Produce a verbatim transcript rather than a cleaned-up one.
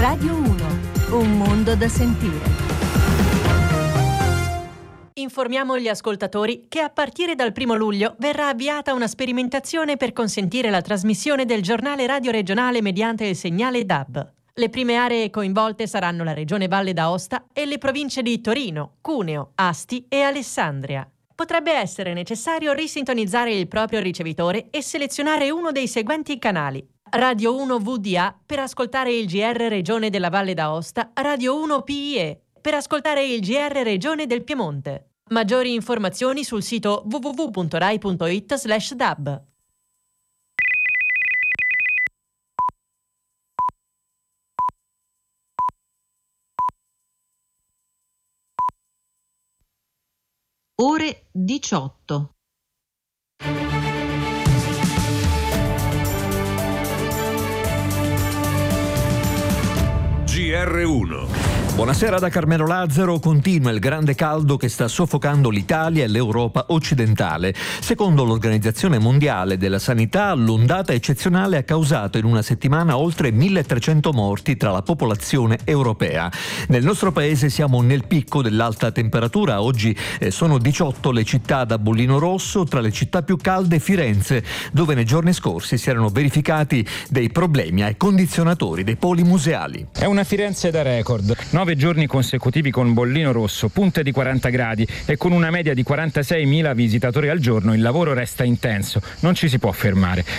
Radio uno, un mondo da sentire. Informiamo gli ascoltatori che a partire dal primo luglio verrà avviata una sperimentazione per consentire la trasmissione del giornale radio regionale mediante il segnale D A B. Le prime aree coinvolte saranno la Regione Valle d'Aosta e le province di Torino, Cuneo, Asti e Alessandria. Potrebbe essere necessario risintonizzare il proprio ricevitore e selezionare uno dei seguenti canali: Radio uno V D A per ascoltare il G R Regione della Valle d'Aosta, Radio uno P I E per ascoltare il G R Regione del Piemonte. Maggiori informazioni sul sito w w w punto rai punto it slash d a b. Ore diciotto. G R uno. Buonasera da Carmelo Lazzaro. Continua il grande caldo che sta soffocando l'Italia e l'Europa occidentale. Secondo l'Organizzazione Mondiale della Sanità, l'ondata eccezionale ha causato in una settimana oltre milletrecento morti tra la popolazione europea. Nel nostro paese siamo nel picco dell'alta temperatura. Oggi eh, sono diciotto le città da bollino rosso, tra le città più calde Firenze, dove nei giorni scorsi si erano verificati dei problemi ai condizionatori dei poli museali. È una Firenze da record. Nove giorni consecutivi con bollino rosso, punte di quaranta gradi e con una media di quarantaseimila visitatori al giorno, il lavoro resta intenso, non ci si può fermare.